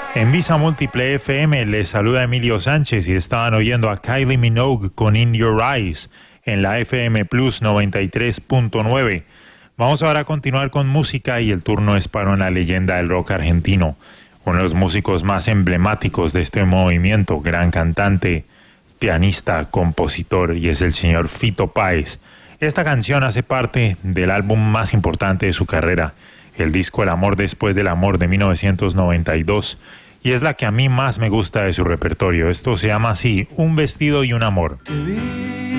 En Visa Múltiple FM les saluda Emilio Sánchez y estaban oyendo a Kylie Minogue con In Your Eyes en la FM Plus 93.9. Vamos ahora a continuar con música y el turno es para una leyenda del rock argentino, uno de los músicos más emblemáticos de este movimiento, gran cantante, pianista, compositor, y es el señor Fito Páez. Esta canción hace parte del álbum más importante de su carrera, el disco El amor después del amor de 1992, y es la que a mí más me gusta de su repertorio. Esto se llama así, Un vestido y un amor.